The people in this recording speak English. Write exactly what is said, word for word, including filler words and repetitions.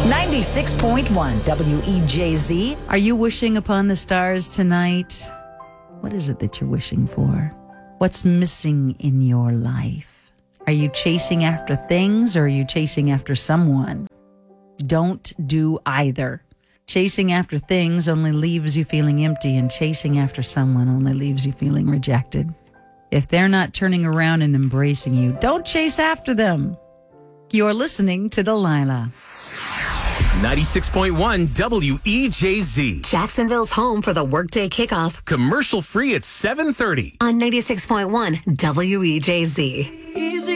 ninety-six point one W E J Z. Are you wishing upon the stars tonight? What is it that you're wishing for? What's missing in your life? Are you chasing after things or are you chasing after someone? Don't do either. Chasing after things only leaves you feeling empty, and chasing after someone only leaves you feeling rejected. If they're not turning around and embracing you, don't chase after them. You're listening to Delilah. ninety-six point one W E J Z. Jacksonville's home for the workday kickoff. Commercial free at seven thirty. On ninety-six point one W E J Z. Easy